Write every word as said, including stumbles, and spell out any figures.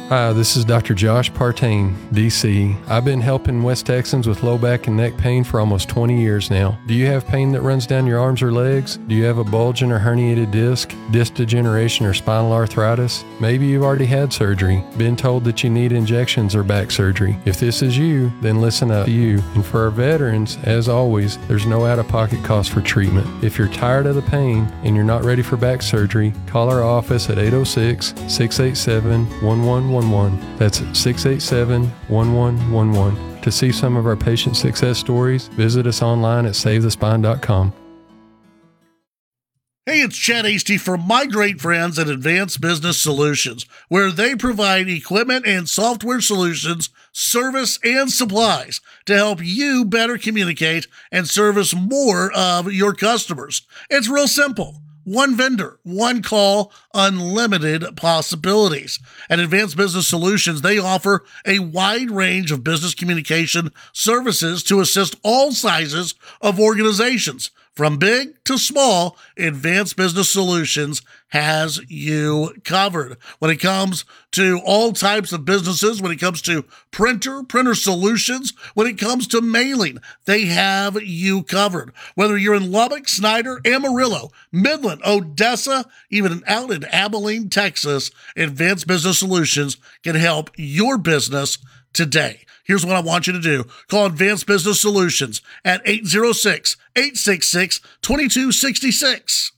Hi, this is Doctor Josh Partain, D C. I've been helping West Texans with low back and neck pain for almost twenty years now. Do you have pain that runs down your arms or legs? Do you have a bulging or herniated disc, disc degeneration, or spinal arthritis? Maybe you've already had surgery, been told that you need injections or back surgery. If this is you, then listen up to you. And for our veterans, as always, there's no out-of-pocket cost for treatment. If you're tired of the pain and you're not ready for back surgery, call our office at eight oh six, six eight seven, one one one one. That's six eight seven, one one one one. To see some of our patient success stories, visit us online at save the spine dot com. Hey, it's Chad Hasty from my great friends at Advanced Business Solutions, where they provide equipment and software solutions, service, and supplies to help you better communicate and service more of your customers. It's real simple. One vendor, one call, unlimited possibilities. At Advanced Business Solutions, they offer a wide range of business communication services to assist all sizes of organizations. From big to small, Advanced Business Solutions has you covered. When it comes to all types of businesses, when it comes to printer, printer solutions, when it comes to mailing, they have you covered. Whether you're in Lubbock, Snyder, Amarillo, Midland, Odessa, even out in Abilene, Texas, Advanced Business Solutions can help your business today. Here's what I want you to do. Call Advanced Business Solutions at eight oh six, eight six six, two two six six.